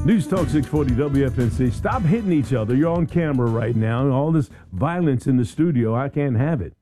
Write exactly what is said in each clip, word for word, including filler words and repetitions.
News Talk six forty W F N C. Stop hitting each other. You're on camera right now. All this violence in the studio, I can't have it.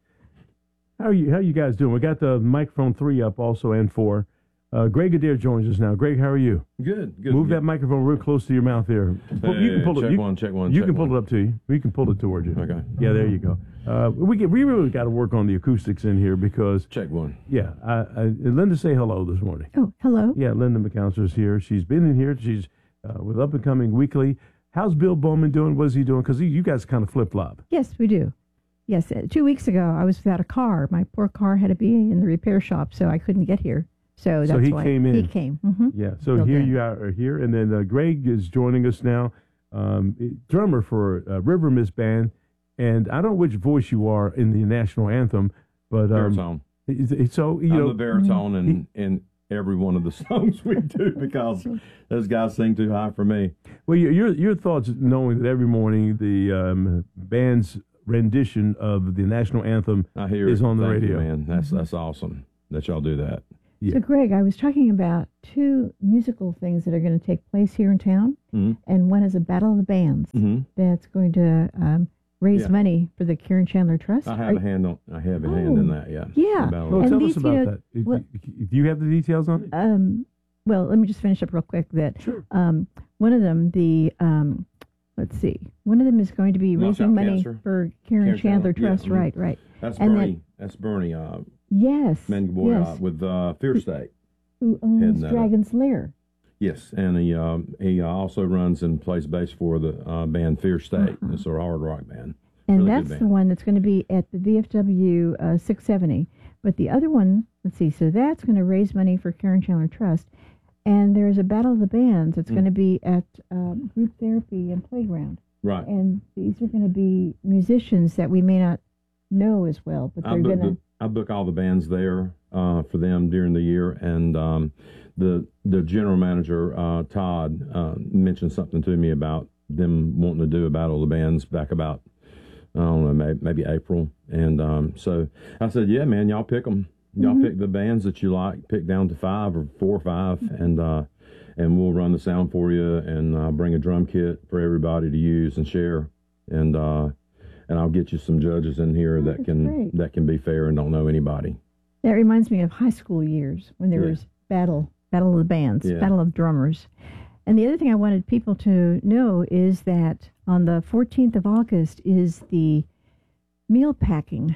How are you? How you guys doing? We got the microphone three up also and four. Uh, Greg Adair joins us now. Greg, how are you? Good. Good. Move good. that microphone real close to your mouth there. Hey, you can pull check it. You, one. Check one. You check can pull one. it up to you. We can pull it towards you. Okay. Yeah, there you go. Uh, we get, we really got to work on the acoustics in here because. Check one. Yeah. I, I, Linda, say hello this morning. Oh, hello. Yeah, Linda McAllister is here. She's been in here. She's uh, with Up and Coming Weekly. How's Bill Bowman doing? What is he doing? Because you guys kind of flip flop. Yes, we do. Yes, uh, two weeks ago I was without a car. My poor car had to be in the repair shop, so I couldn't get here. So that's so he why came in. He came. Mm-hmm. Yeah. So Bill here did. you are here, and then uh, Greg is joining us now, um, drummer for uh, River Miss Band, and I don't know which voice you are in the national anthem, but um, Baritone. it's, it's so you I'm know the baritone in, in every one of the songs we do because those guys sing too high for me. Well, your your, your thoughts knowing that every morning the um, band's rendition of the national anthem I hear is it. on the Thank radio. you, man. That's that's awesome that y'all do that. Yeah. So, Greg, I was talking about two musical things that are going to take place here in town, Mm-hmm. and one is a Battle of the Bands Mm-hmm. that's going to um, raise Yeah. money for the Karen Chandler Trust. I have Are- a hand on. I have a hand in Oh, that. Yeah. yeah. About Well, And tell these, us you about know, that. what- Do you have the details on it? Um, well, let me just finish up real quick. That Sure. um, one of them, the um, let's see, one of them is going to be Knock raising Out money Cancer. for Karen, Karen Chandler Chandler, yeah, Trust. mhm. Right, right. That's And Bernie. then- that's Bernie. Uh, Yes, Mangaboy yes. uh, with uh, Fear State. Who owns heading that up. Dragon's Lair? Yes, and he um, he uh, also runs and plays bass for the uh, band Fear State. Uh-huh. It's a hard rock band. And Really good that's band. the one that's going to be at the V F W uh, six seventy. But the other one, let's see, so that's going to raise money for Karen Chandler Trust. And there's a Battle of the Bands that's Mm. going to be at um, Group Therapy and Playground. Right. And these are going to be musicians that we may not know as well, but I they're book, going the, to. I book all the bands there uh, for them during the year, and um, the the general manager uh, Todd uh, mentioned something to me about them wanting to do a battle of the bands back about I don't know maybe, maybe April, and um, so I said, yeah, man, y'all pick them, y'all Mhm. pick the bands that you like, pick down to five or four or five, and uh, and we'll run the sound for you, and uh, bring a drum kit for everybody to use and share, and. Uh, And I'll get you some judges in here Oh, that that's can great. that can be fair and don't know anybody. That reminds me of high school years when there Yeah. was battle, battle of the bands, Yeah. battle of drummers. And the other thing I wanted people to know is that on the fourteenth of August is the meal packing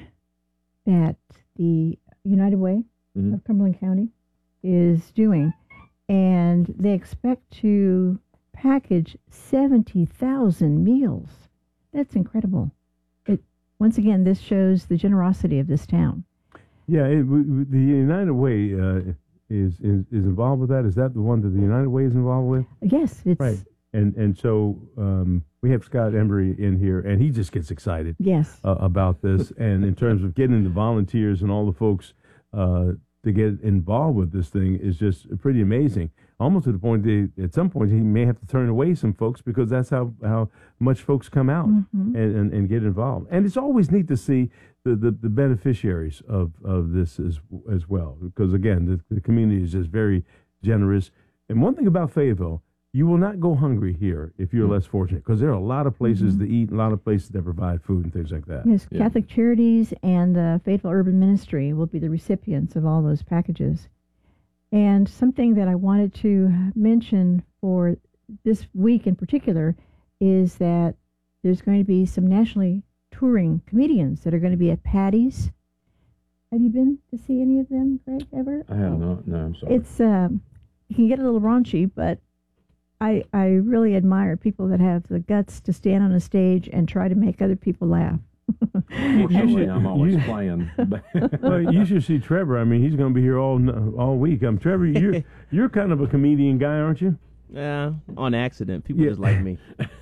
that the United Way Mhm. of Cumberland County is doing. And they expect to package seventy thousand meals. That's incredible. It once again, this shows the generosity of this town. Yeah, it, w- w- the United Way uh, is, is is involved with that. Is that the one that the United Way is involved with? Yes, it's Right. And and so um, we have Scott Embry in here, and he just gets excited yes. uh, about this. And in terms of getting the volunteers and all the folks uh, to get involved with this thing is just pretty amazing. Almost to the point that at some point he may have to turn away some folks because that's how, how much folks come out Mhm. and, and, and get involved. And it's always neat to see the, the, the beneficiaries of, of this as as well. Because again, the, the community is just very generous. And one thing about Fayetteville, you will not go hungry here if you're Mm. less fortunate, because there are a lot of places Mhm. to eat, a lot of places that provide food and things like that. Yes, Yeah. Catholic Charities and the Faithful Urban Ministry will be the recipients of all those packages. And something that I wanted to mention for this week in particular is that there's going to be some nationally touring comedians that are going to be at Patty's. Have you been to see any of them, Greg, ever? I have not. No, I'm sorry. It's um, you can get a little raunchy, but I I really admire people that have the guts to stand on a stage and try to make other people laugh. Fortunately, should- I'm always you- playing. Well, you should see Trevor. I mean, he's going to be here all n- all week. Um, Trevor, you're you're kind of a comedian guy, aren't you? Yeah, on accident. People Yeah. just like me.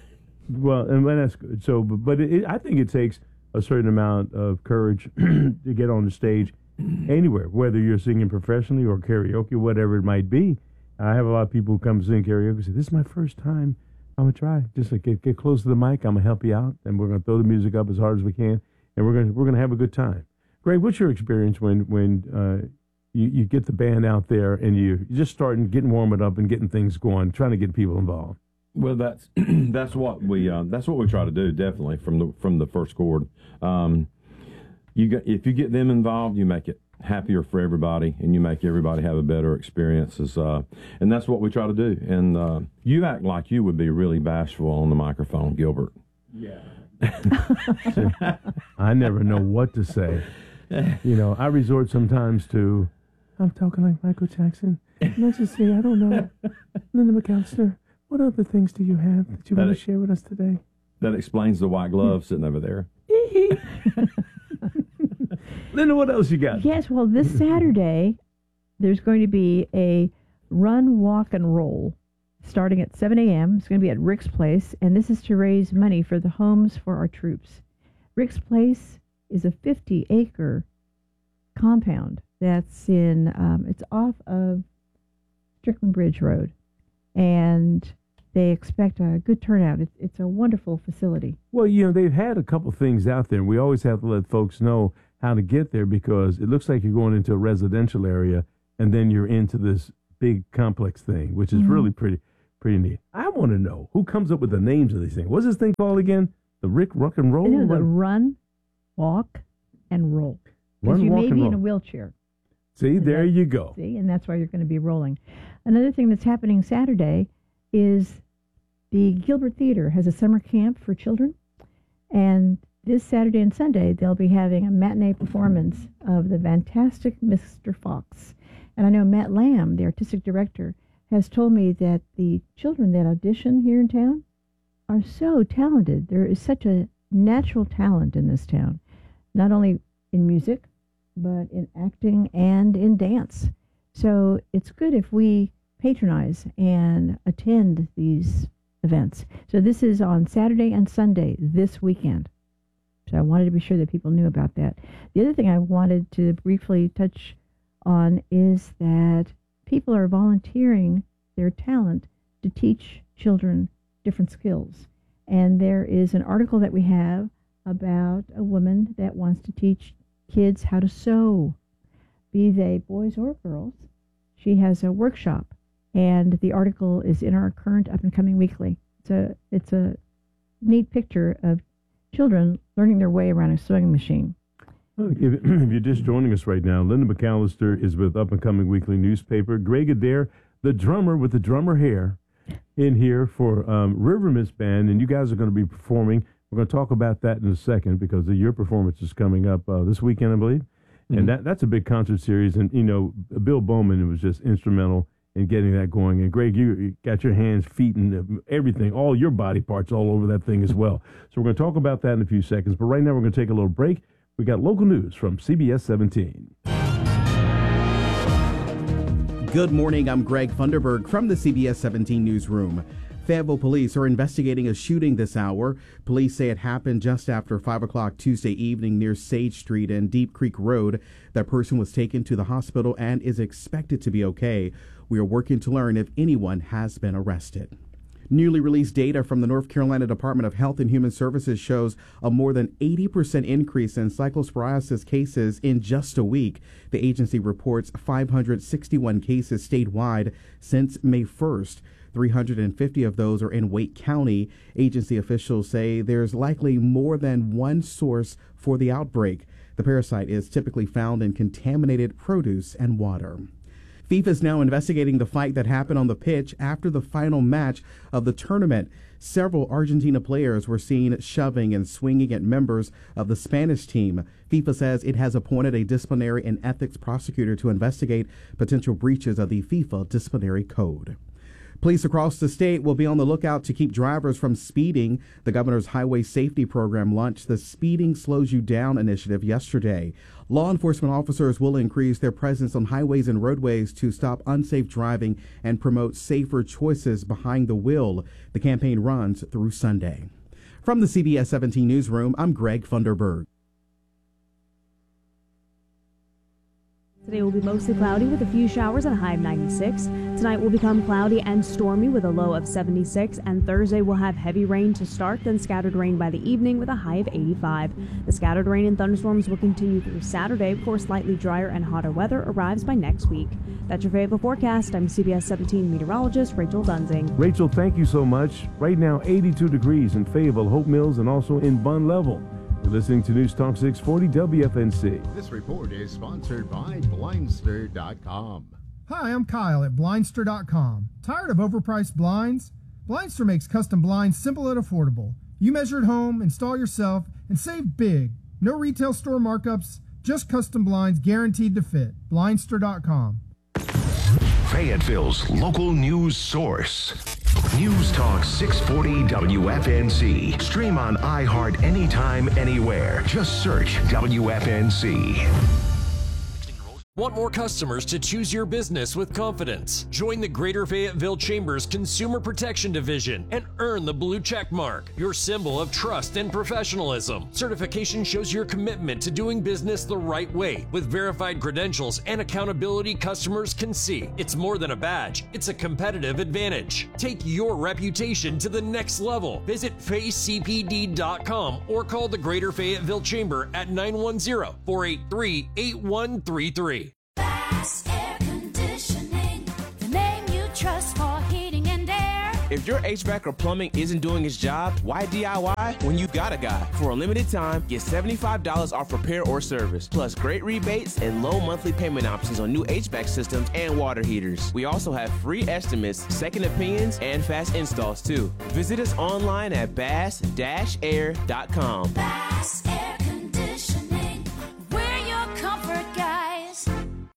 Well, and well, that's good. So, but, but it, I think it takes a certain amount of courage to get on the stage anywhere, whether you're singing professionally or karaoke, whatever it might be. I have a lot of people who come sing karaoke and say, "This is my first time. I'm gonna try. Just like get get close to the mic. I'm gonna help you out, and we're gonna throw the music up as hard as we can, and we're gonna we're gonna have a good time." Greg, what's your experience when when uh, you you get the band out there and you you're just starting getting warming up and getting things going, trying to get people involved? Well, that's that's what we uh, that's what we try to do, definitely from the from the first chord. Um, you got, if you get them involved, you make it happier for everybody, and you make everybody have a better experiences. Uh, and that's what we try to do. And uh, you act like you would be really bashful on the microphone, Gilbert. Yeah. I never know what to say. You know, I resort sometimes to, I'm talking like Michael Jackson. Let's just say, I don't know. Linda McAllister, what other things do you have that you That want to it- share with us today? That explains the white glove sitting over there. Linda, what else you got? Yes, well, this Saturday, there's going to be a run, walk, and roll starting at seven a.m. It's going to be at Rick's Place, and this is to raise money for the homes for our troops. Rick's Place is a fifty-acre compound that's in, um, it's off of Strickland Bridge Road, and they expect a good turnout. It's, it's a wonderful facility. Well, you know, they've had a couple things out there. We always have to let folks know how to get there because it looks like you're going into a residential area and then you're into this big complex thing, which is Mhm. really pretty pretty neat. I want to know who comes up with the names of these things. What's this thing called again? The Rick Rock and Roll? You know, the Run, run, walk, and roll. Because run you walk, may and be roll. in a wheelchair. See, and there that- you go. See, and that's why you're going to be rolling. Another thing that's happening Saturday is the Gilbert Theater has a summer camp for children, and this Saturday and Sunday they'll be having a matinee performance of the fantastic Mister Fox. And I know Matt Lamb, the artistic director, has told me that the children that audition here in town are so talented. There is such a natural talent in this town, not only in music, but in acting and in dance. So it's good if we patronize and attend these events. So this is on Saturday and Sunday this weekend. So I wanted to be sure that people knew about that. The other thing I wanted to briefly touch on is that people are volunteering their talent to teach children different skills. And there is an article that we have about a woman that wants to teach kids how to sew, be they boys or girls. She has a workshop, and the article is in our current up-and-coming weekly. It's a, it's a neat picture of children learning their way around a sewing machine. Look, if, if you're just joining us right now, Linda McAllister is with Up and Coming Weekly Newspaper. Greg Adair, the drummer with the drummer hair, in here for um, River Mist Band, and you guys are going to be performing. We're going to talk about that in a second because your performance is coming up uh, this weekend, I believe. Mm-hmm. And that that's a big concert series. And, you know, Bill Bowman was just instrumental in getting that going. And, Greg, you, you got your hands, feet, and everything, all your body parts all over that thing as well. So we're going to talk about that in a few seconds. But right now we're going to take a little break. We got local news from C B S seventeen. Good morning, I'm Greg Funderburg from the C B S seventeen newsroom. Fayetteville police are investigating a shooting this hour. Police say it happened just after five o'clock Tuesday evening near Sage Street and Deep Creek Road. That person was taken to the hospital and is expected to be okay. We are working to learn if anyone has been arrested. Newly released data from the North Carolina Department of Health and Human Services shows a more than eighty percent increase in cyclosporiasis cases in just a week. The agency reports five hundred sixty-one cases statewide since May first. three hundred fifty of those are in Wake County. Agency officials say there's likely more than one source for the outbreak. The parasite is typically found in contaminated produce and water. FIFA is now investigating the fight that happened on the pitch after the final match of the tournament. Several Argentina players were seen shoving and swinging at members of the Spanish team. FIFA says it has appointed a disciplinary and ethics prosecutor to investigate potential breaches of the FIFA disciplinary code. Police across the state will be on the lookout to keep drivers from speeding. The governor's highway safety program launched the Speeding Slows You Down initiative yesterday. Law enforcement officers will increase their presence on highways and roadways to stop unsafe driving and promote safer choices behind the wheel. The campaign runs through Sunday. From the C B S seventeen newsroom, I'm Greg Funderburg. Today will be mostly cloudy with a few showers and a high of ninety-six. Tonight will become cloudy and stormy with a low of seventy-six, and Thursday will have heavy rain to start, then scattered rain by the evening with a high of eighty-five. The scattered rain and thunderstorms will continue through Saturday before slightly drier and hotter weather arrives by next week. That's your favorite forecast. I'm C B S seventeen meteorologist Rachel Dunzing. Rachel, thank you so much. Right now, eighty-two degrees in Fayetteville, Hope Mills, and also in Bun Level. You're listening to News Talk six forty W F N C. This report is sponsored by Blindster dot com. Hi, I'm Kyle at Blindster dot com. Tired of overpriced blinds? Blindster makes custom blinds simple and affordable. You measure at home, install yourself, and save big. No retail store markups, just custom blinds guaranteed to fit. Blindster dot com. Fayetteville's local news source. News Talk six forty W F N C. Stream on iHeart anytime, anywhere. Just search W F N C. Want more customers to choose your business with confidence? Join the Greater Fayetteville Chamber's Consumer Protection Division and earn the blue check mark, your symbol of trust and professionalism. Certification shows your commitment to doing business the right way with verified credentials and accountability customers can see. It's more than a badge, it's a competitive advantage. Take your reputation to the next level. Visit Fay C P D dot com or call the Greater Fayetteville Chamber at nine one zero, four eight three, eight one three three. Bass Air Conditioning, the name you trust for heating and air. If your H V A C or plumbing isn't doing its job, why D I Y when you got a guy? For a limited time, get seventy-five dollars off repair or service, plus great rebates and low monthly payment options on new H V A C systems and water heaters. We also have free estimates, second opinions, and fast installs too. Visit us online at bass dash air dot com. Bass Air Conditioning, we're your comfort guys.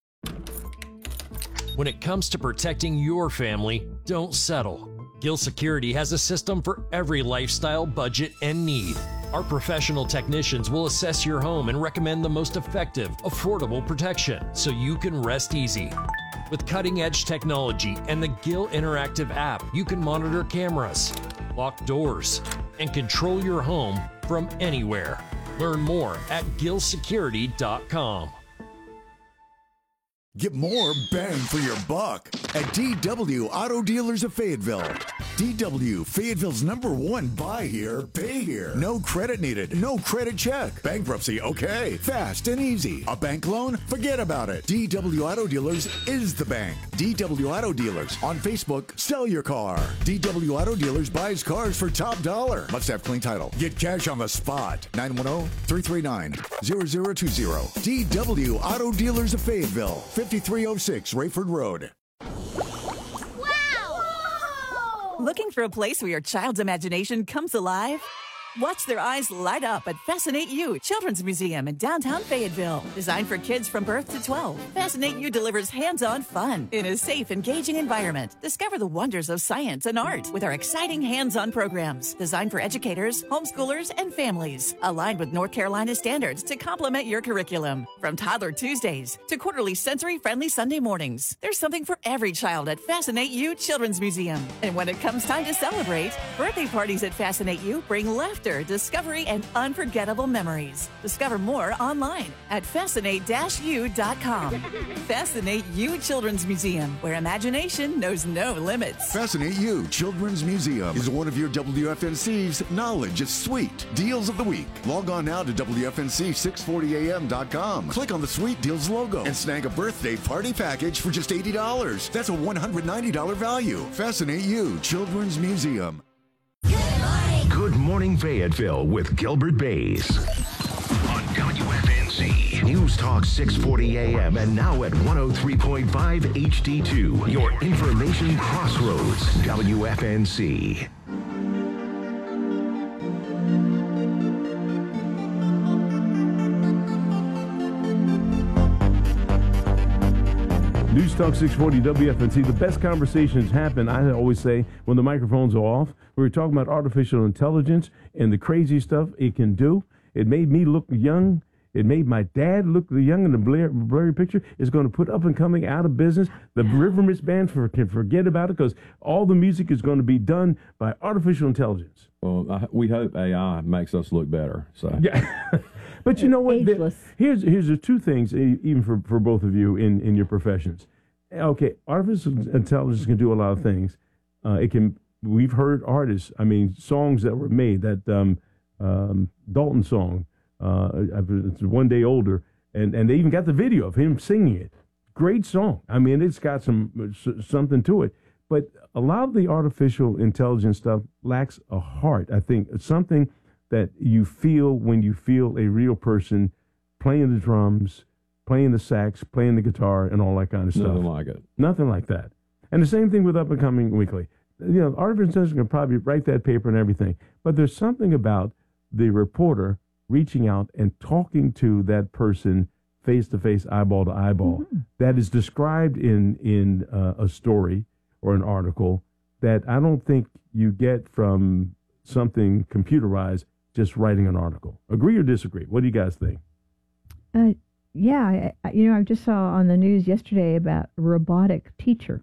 When it comes to protecting your family, don't settle. Gill Security has a system for every lifestyle, budget, and need. Our professional technicians will assess your home and recommend the most effective, affordable protection so you can rest easy. With cutting-edge technology and the Gill Interactive app, you can monitor cameras, lock doors, and control your home from anywhere. Learn more at gill security dot com. Get more bang for your buck at D W Auto Dealers of Fayetteville. D W, Fayetteville's number one buy here, pay here. No credit needed, no credit check. Bankruptcy, okay. Fast and easy. A bank loan? Forget about it. D W Auto Dealers is the bank. D W Auto Dealers. On Facebook, sell your car. D W Auto Dealers buys cars for top dollar. Must have clean title. Get cash on the spot. nine one zero, three three nine, zero zero two zero. D W Auto Dealers of Fayetteville. fifty-three oh six Rayford Road. Looking for a place where your child's imagination comes alive? Watch their eyes light up at Fascinate You Children's Museum in downtown Fayetteville. Designed for kids from birth to twelve, Fascinate You delivers hands-on fun in a safe, engaging environment. Discover the wonders of science and art with our exciting hands-on programs designed for educators, homeschoolers, and families. Aligned with North Carolina standards to complement your curriculum. From Toddler Tuesdays to quarterly sensory-friendly Sunday mornings, there's something for every child at Fascinate You Children's Museum. And when it comes time to celebrate, birthday parties at Fascinate You bring laughter, discovery, and unforgettable memories. Discover more online at fascinate dash u dot com. Fascinate You Children's Museum, where imagination knows no limits. Fascinate You Children's Museum is one of your W F N C's Knowledge is Sweet Deals of the Week. Log on now to W F N C six forty A M dot com. Click on the Sweet Deals logo and snag a birthday party package for just eighty dollars. That's a one hundred ninety dollars value. Fascinate You Children's Museum. Good Morning Fayetteville with Gilbert Bays on W F N C News Talk six forty A M and now at one oh three point five H D two. Your information crossroads, W F N C. News Talk six forty W F N C. The best conversations happen, I always say, when the microphones are off. We were talking about artificial intelligence and the crazy stuff it can do. It made me look young. It made my dad look young in the blur, blurry picture. It's going to put up and coming out of business. The River Mist Band for, can forget about it because all the music is going to be done by artificial intelligence. Well, I, we hope A I makes us look better. So yeah. But you know what? There, here's here's the two things, even for, for both of you in, in your professions. okay, artificial intelligence can do a lot of things. Uh, it can. We've heard artists. I mean, songs that were made. That um, um, Dalton song. Uh, it's One Day Older, and and they even got the video of him singing it. Great song. I mean, it's got some something to it. But a lot of the artificial intelligence stuff lacks a heart. I think it's something that you feel when you feel a real person playing the drums, playing the sax, playing the guitar, and all that kind of stuff. Nothing like it. Nothing like that. And the same thing with Up and Coming Weekly. You know, artificial intelligence can probably write that paper and everything, but there's something about the reporter reaching out and talking to that person face to face, eyeball to eyeball, mm-hmm. that is described in in uh, a story or an article that I don't think you get from something computerized just writing an article. Agree or disagree? What do you guys think? Uh, yeah, I, you know, I just saw on the news yesterday about a robotic teacher.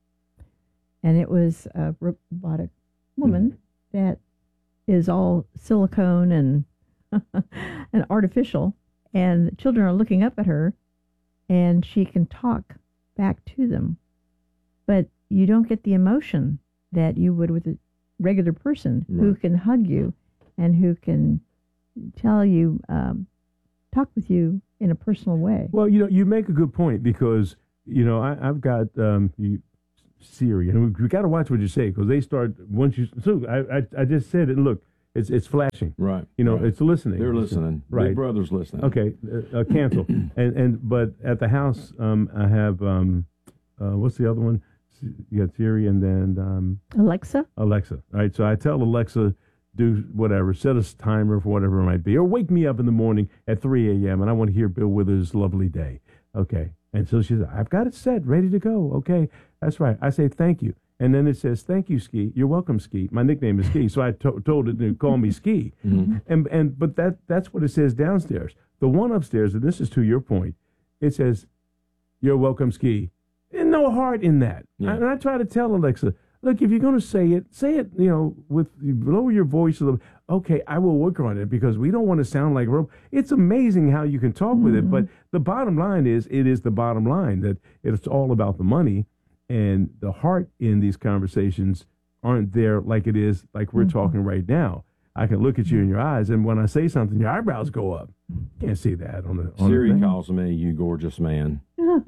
And it was a robotic woman mm-hmm. that is all silicone and and artificial, and children are looking up at her, and she can talk back to them. But you don't get the emotion that you would with a regular person right. who can hug you and who can tell you, um, talk with you in a personal way. Well, you know, you make a good point because, you know, I, I've got um, you, Siri, and we, we got to watch what you say because they start, once you, so I, I, I just said it, and look, it's it's flashing. Right. You know, right. it's listening. They're listening. Right. Big Brother's listening. Okay, uh, uh, cancel. and, and, but at the house, um, I have, um, uh, what's the other one? You got Siri and then um, Alexa. Alexa. All right. So I tell Alexa, do whatever, set a timer for whatever it might be, or wake me up in the morning at three a.m. and I want to hear Bill Withers' Lovely Day. Okay. And so she says, I've got it set, ready to go. Okay. That's right. I say, thank you. And then it says, thank you, Ski. You're welcome, Ski. My nickname is Ski. So I to- told it to call me Ski. Mm-hmm. And and but that that's what it says downstairs. The one upstairs, and this is to your point, it says, you're welcome, Ski. And no heart in that. Yeah. And I try to tell Alexa, look, if you're going to say it, say it, you know, with lower your voice a little. Okay, I will work on it because we don't want to sound like rope. It's amazing how you can talk mm-hmm. with it, but the bottom line is, it is the bottom line that it's all about the money, and the heart in these conversations aren't there like it is like we're mm-hmm. talking right now. I can look at you in your eyes, and when I say something, your eyebrows go up. Can't see that on the on Siri the calls me, you gorgeous man. You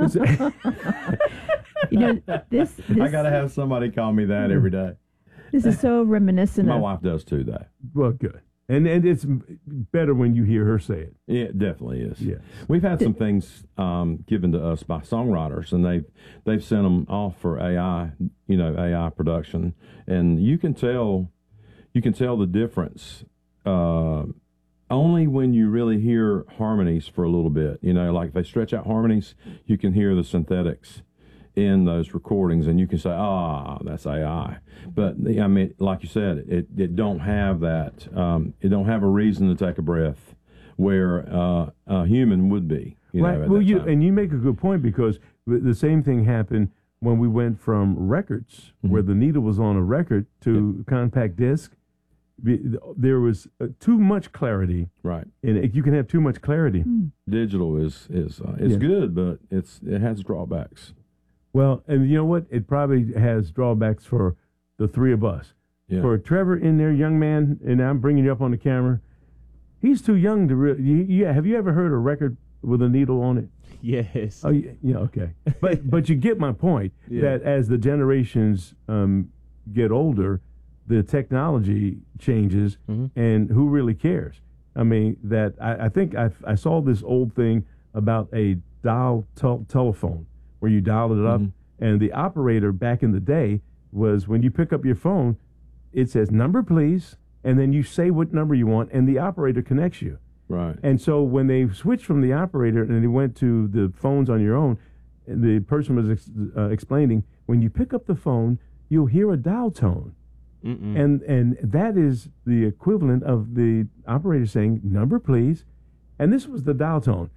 know, this, this I got to have somebody call me that every day. This is so reminiscent My of... wife does too, though. Well, good. And and it's better when you hear her say it. Yeah, it definitely is. Yes. We've had some things um, given to us by songwriters, and they've, they've sent them off for A I, you know, A I production. And you can tell, you can tell the difference uh, only when you really hear harmonies for a little bit. You know, like if they stretch out harmonies, you can hear the synthetics in those recordings, and you can say, ah, that's A I. But I mean, like you said, it it don't have that. Um, it don't have a reason to take a breath where uh, a human would be. You right. know, at well, that you time. and you make a good point because the same thing happened when we went from records, mm-hmm. where the needle was on a record, to yeah. compact disc. There was uh, too much clarity. Right. And it, you can have too much clarity. Mm. Digital is is uh, it's yeah. good, but it's it has drawbacks. Well, and you know what? It probably has drawbacks for the three of us. Yeah. For Trevor in there, young man, and I'm bringing you up on the camera, he's too young to really. Yeah, have you ever heard a record with a needle on it? Yes. Oh, yeah, yeah okay. But but you get my point, yeah. that as the generations um, get older, the technology changes, mm-hmm. and who really cares? I mean, that I, I think I, I saw this old thing about a dial tel- telephone, where you dialed it up, mm-hmm. and the operator back in the day was, when you pick up your phone, it says, number please, and then you say what number you want, and the operator connects you. Right. And so when they switched from the operator and they went to the phones on your own, the person was ex- uh, explaining, when you pick up the phone, you'll hear a dial tone. Mm-mm. And and that is the equivalent of the operator saying, number please, and this was the dial tone.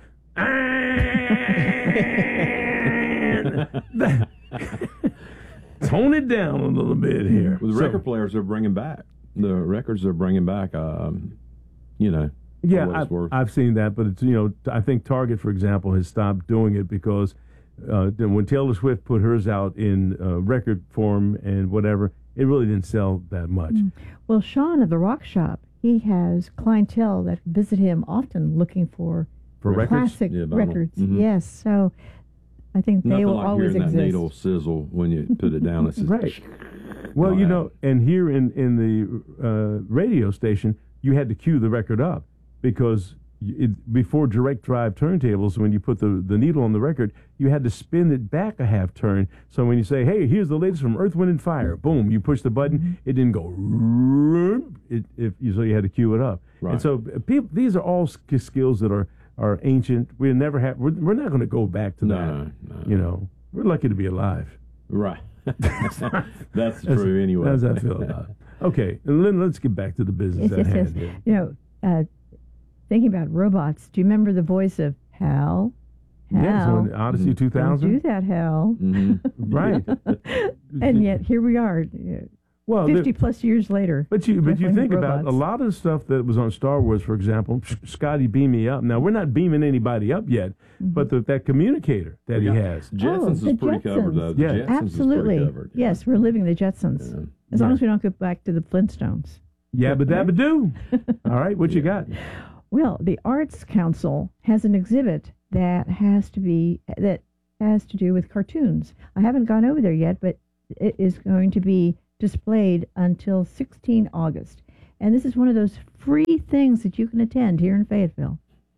Tone it down a little bit here. Well, the so, record players are bringing back the records. They're bringing back, um, you know. Yeah, I've, I've seen that, but it's, you know, I think Target, for example, has stopped doing it because uh, then when Taylor Swift put hers out in uh, record form and whatever, it really didn't sell that much. Mm. Well, Sean of the Rock Shop, he has clientele that visit him often looking for, for records? classic Yeah, records. Mm-hmm. Yes, so I think Nothing they will like always hearing exist. that needle sizzle when you put it down. It's just right. Well, you know, and here in in the uh, radio station, you had to cue the record up because it, before direct drive turntables, when you put the, the needle on the record, you had to spin it back a half turn. So when you say, "Hey, here's the latest from Earth, Wind and Fire," boom, you push the button, mm-hmm. it didn't go. It, if so, you had to cue it up. Right. And so people, these are all sk- skills that are, are ancient. We never have. We're, we're not going to go back to No, that. no. You know, we're lucky to be alive. Right. That's true anyway. That's how I feel about it. Okay, and then let's get back to the business Yes, at yes, hand. yes. here. You know, uh, thinking about robots, do you remember the voice of Hal? Hal. Yes, on Odyssey two thousand. Don't do that, Hal. Mm-hmm. Right. And yet here we are, uh, Well, fifty there- plus years later. But you, but you Definitely think about robots. a lot of the stuff that was on Star Wars, for example. Scotty, beam me up. Now we're not beaming anybody up yet, Mm-hmm. but the, that communicator that he Yeah. has. Jetsons Oh, is the pretty covered, though. The Yeah. Jetsons Absolutely. is pretty covered. Yes, we're living the Jetsons. Yeah. As long Right. as we don't go back to the Flintstones. Yabba dabba do. All right, what you got? Well, the Arts Council has an exhibit that has to be that has to do with cartoons. I haven't gone over there yet, but it is going to be displayed until sixteen August. And this is one of those free things that you can attend here in Fayetteville.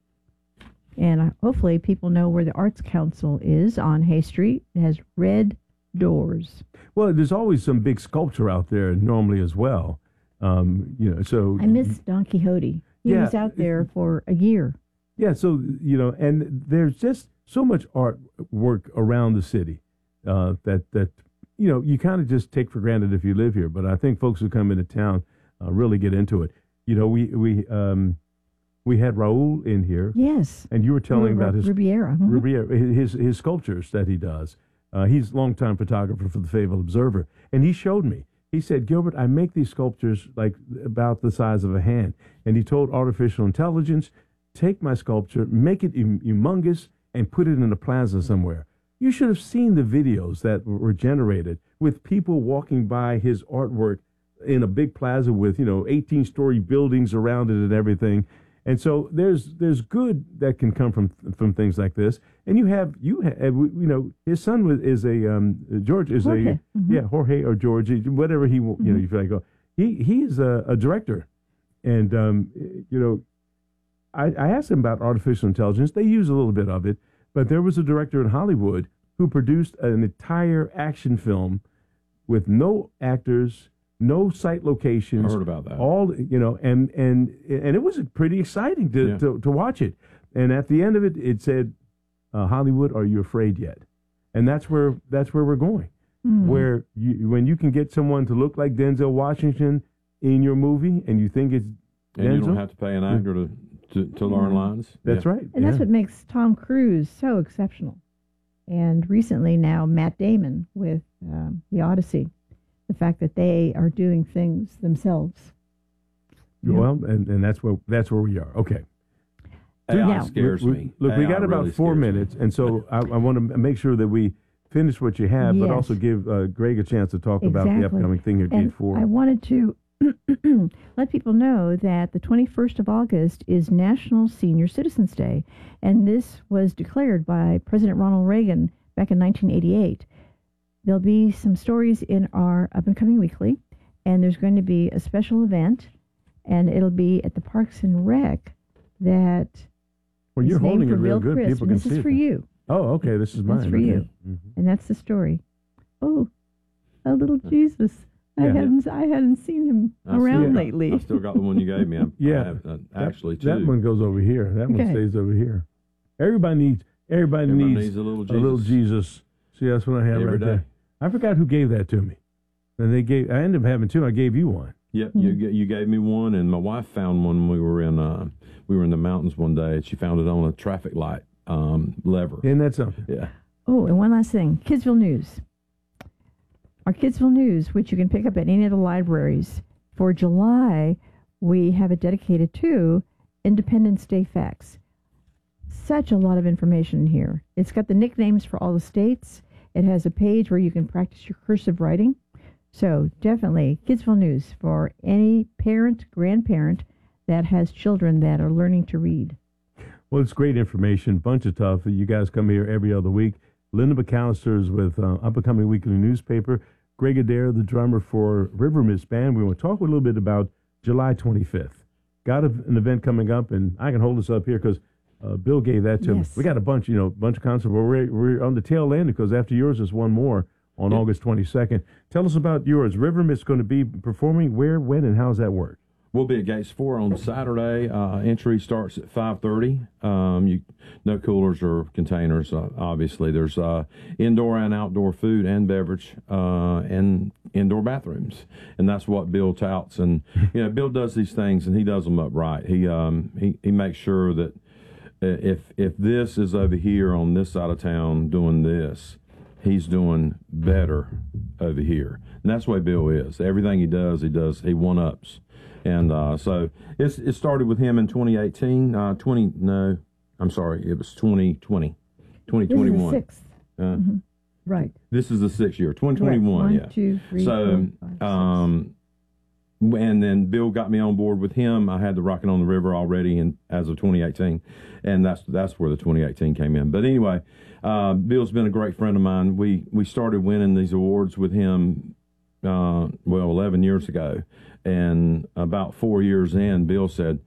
And uh, hopefully people know where the Arts Council is on Hay Street. It has red doors. Well, there's always some big sculpture out there normally as well. Um, you know, so I miss Don Quixote. He Yeah. was out there for a year. Yeah, so, you know, and there's just so much artwork around the city uh, that, that, you know, you kind of just take for granted if you live here. But I think folks who come into town uh, really get into it. You know, we we um, we had Raul in here. Yes. And you were telling Ru- about his Riviera. Mhm. Riviera, his his sculptures that he does. Uh, he's a longtime photographer for the Fayetteville Observer. And he showed me. He said, Gilbert, I make these sculptures like about the size of a hand. And he told artificial intelligence, take my sculpture, make it hum- humongous, and put it in a plaza somewhere. You should have seen the videos that were generated with people walking by his artwork in a big plaza with, you know, eighteen-story buildings around it and everything. And so there's there's good that can come from from things like this. And you have you have you know his son was is a um, George is Jorge. a Mhm. yeah Jorge or George, whatever he you know you feel like go. He he's a, a director, and um, you know I, I asked him about artificial intelligence. They use a little bit of it, but there was a director in Hollywood who produced an entire action film with no actors, no site locations. I heard about that. All you know, and and and it was pretty exciting to Yeah. to, to watch it. And at the end of it, it said, uh, "Hollywood, are you afraid yet?" And that's where that's where we're going. Mm. Where you, when you can get someone to look like Denzel Washington in your movie, and you think it's And Denzel, you don't have to pay an actor to, to, to learn lines. That's Yeah. right. And that's yeah. what makes Tom Cruise so exceptional. And recently now, Matt Damon with um, The Odyssey, the fact that they are doing things themselves. Well, and, and that's where that's where we are. Okay. A I Yeah. scares Look, we- me. Look, we A I got about really four scares me. minutes, and so I, I want to make sure that we finish what you have, but Yes. also give uh, Greg a chance to talk about the Exactly. upcoming thing at Gate And Four. I wanted to let people know that the twenty-first of August is National Senior Citizens Day, and this was declared by President Ronald Reagan back in nineteen eighty-eight. There'll be some stories in our up-and-coming weekly, and there's going to be a special event, and it'll be at the Parks and Rec that well, is you're named holding for it real Bill good. Crisp, People and can this see is it. for you. Oh, okay. This is mine. That's for okay. you. Mhm. And that's the story. Oh, a little Jesus. I Yeah. hadn't I hadn't seen him I still around got- lately. I still got the one you gave me. I, Yeah. I have, uh, That- actually, too. that one goes over here. That one Okay. stays over here. Everybody needs. Everybody, Everybody needs, needs a little a little Jesus. Jesus. See, that's what I have Every right day. there. I forgot who gave that to me. And they gave. I ended up having two. I gave you one. Yep, you ga- you gave me one, and my wife found one when we were in uh, we were in the mountains one day. She found it on a traffic light um, lever. Isn't that something? Yeah. Oh, and one last thing. Kidsville News. Our Kidsville News, which you can pick up at any of the libraries. For July, we have it dedicated to Independence Day Facts. such a lot of information here. It's got the nicknames for all the states. It has a page where you can practice your cursive writing. So definitely Kidsville News for any parent, grandparent that has children that are learning to read. Well, it's great information, bunch of stuff. You guys come here every other week. Linda McAllister is with uh, Up and Coming Weekly Newspaper. Greg Adair, the drummer for River Mist Band. We want to talk a little bit about July twenty-fifth. Got a, an event coming up, and I can hold this up here because uh, Bill gave that to Yes. me. We got a bunch, you know, bunch of concerts. We're, we're on the tail end because after yours is one more on Yeah. August twenty-second. Tell us about yours. River Mist going to be performing where, when, and how's that work? We'll be at Gates Four on Saturday. Uh, entry starts at five thirty. Um, you, no coolers or containers. Uh, obviously, there's uh, indoor and outdoor food and beverage, uh, and indoor bathrooms, and that's what Bill touts. And you know, Bill does these things, and he does them up right. He um, he he makes sure that if if this is over here on this side of town doing this, he's doing better over here, and that's the way Bill is. Everything he does, he does. He one ups. And uh, so it's, it started with him in twenty eighteen. Uh, twenty no, I'm sorry, it was twenty twenty, twenty twenty-one. This is the sixth. Uh, Mhm. Right. This is the sixth year, twenty twenty-one. One, Yeah. two, three, so, four, five, um, and then Bill got me on board with him. I had the Rockin' on the River already, in as of twenty eighteen, and that's that's where the twenty eighteen came in. But anyway, uh, Bill's been a great friend of mine. We we started winning these awards with him, uh, well, eleven years ago. And about four years in, Bill said,